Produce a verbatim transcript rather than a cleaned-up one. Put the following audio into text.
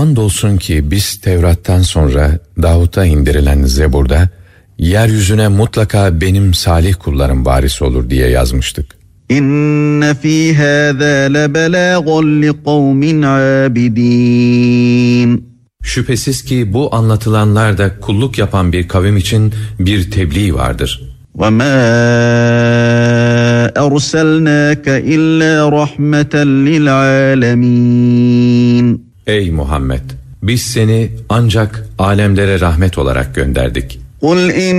Andolsun ki biz Tevrat'tan sonra Davut'a indirilen Zebur'da yeryüzüne mutlaka benim salih kullarım varis olur diye yazmıştık. İnne fî hâzâ lebelâgan li kavmin âbidîn. Şüphesiz ki bu anlatılanlarda kulluk yapan bir kavim için bir tebliğ vardır. وَمَا أَرْسَلْنَاكَ إِلَّا رَحْمَةً لِلْعَالَمِينَ. Ey Muhammed! Biz seni ancak alemlere rahmet olarak gönderdik. قُلْ إِنْ